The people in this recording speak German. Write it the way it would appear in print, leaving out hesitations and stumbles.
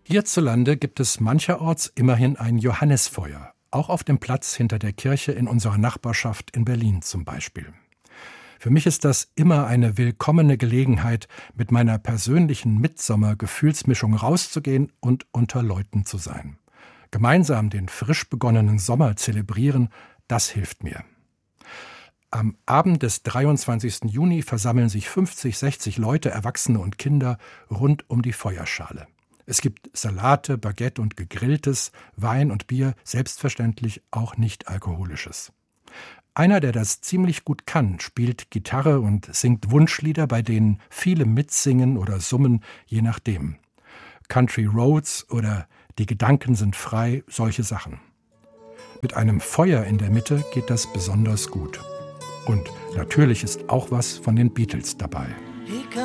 Hierzulande gibt es mancherorts immerhin ein Johannisfeuer, auch auf dem Platz hinter der Kirche in unserer Nachbarschaft in Berlin zum Beispiel. Für mich ist das immer eine willkommene Gelegenheit, mit meiner persönlichen Mitsommer-Gefühlsmischung rauszugehen und unter Leuten zu sein. Gemeinsam den frisch begonnenen Sommer zelebrieren, das hilft mir. Am Abend des 23. Juni versammeln sich 50, 60 Leute, Erwachsene und Kinder, rund um die Feuerschale. Es gibt Salate, Baguette und Gegrilltes, Wein und Bier, selbstverständlich auch nicht alkoholisches. Einer, der das ziemlich gut kann, spielt Gitarre und singt Wunschlieder, bei denen viele mitsingen oder summen, je nachdem. Country Roads oder Die Gedanken sind frei, solche Sachen. Mit einem Feuer in der Mitte geht das besonders gut. Und natürlich ist auch was von den Beatles dabei.